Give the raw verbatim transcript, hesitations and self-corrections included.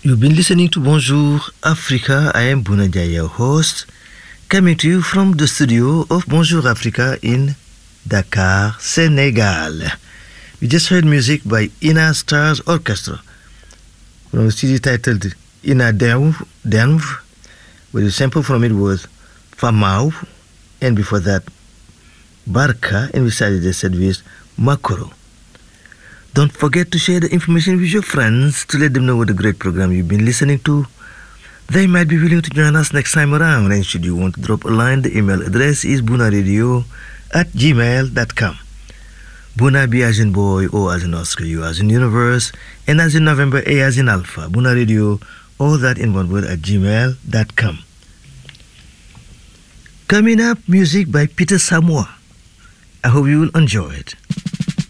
You've been listening to Bonjour Africa. I am Bouna, your host, coming to you from the studio of Bonjour Africa in Dakar, Senegal. We just heard music by Ina Stars Orchestra from a C D titled Ina Denv, Denv, where the sample from it was Famau, and before that, Barca, and we started the set with Makoro. Don't forget to share the information with your friends to let them know what a great program you've been listening to. They might be willing to join us next time around, and should you want to drop a line, the email address is bunaradio at gmail dot com. Buna, B as in boy, O as in Oscar, U as in universe, N as in November, A as in alpha. Buna Radio, all that in one word at gmail dot com. Coming up, music by Peter Samoa. I hope you will enjoy it.